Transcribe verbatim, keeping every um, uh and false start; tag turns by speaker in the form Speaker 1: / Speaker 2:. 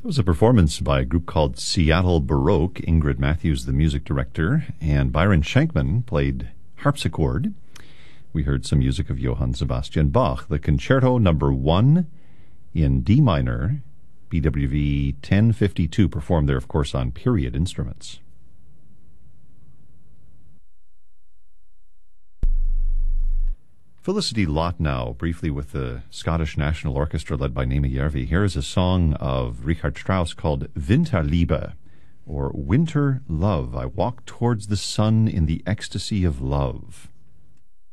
Speaker 1: It was a performance by a group called Seattle Baroque. Ingrid Matthews, the music director, and Byron Shankman played harpsichord. We heard some music of Johann Sebastian Bach, the Concerto Number One in D minor, B W V ten fifty-two, performed there, of course, on period instruments. Felicity Lott now, briefly with the Scottish National Orchestra led by Naima Järvi. Here is a song of Richard Strauss called Winterliebe, or Winter Love. I walk towards the sun in the ecstasy of love.